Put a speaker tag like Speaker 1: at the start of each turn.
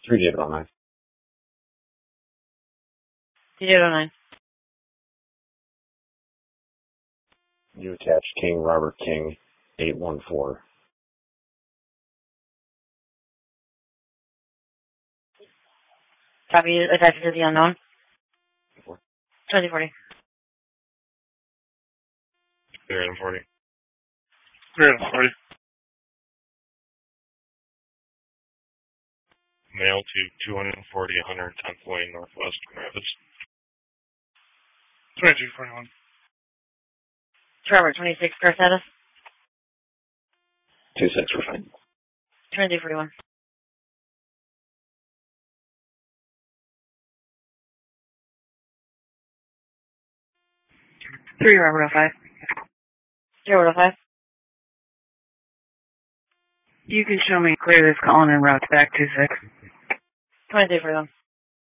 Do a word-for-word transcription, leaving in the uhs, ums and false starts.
Speaker 1: Three David on nine.
Speaker 2: Three David on nine.
Speaker 1: You attach King Robert King eight one four.
Speaker 2: Copy attached to the unknown. twenty forty.
Speaker 1: Greater than forty.
Speaker 3: Greater than forty.
Speaker 4: Mail to two forty, one hundred tenth Lane, Northwest, Rapids.
Speaker 3: twenty-two forty-one.
Speaker 2: Trevor, twenty-six, car status.
Speaker 1: Two six, we're fine.
Speaker 2: twenty-two forty-one. Three Robert oh five. Robert oh five.
Speaker 5: You can show me clear this calling and route back two six.
Speaker 2: twenty-two forty-one.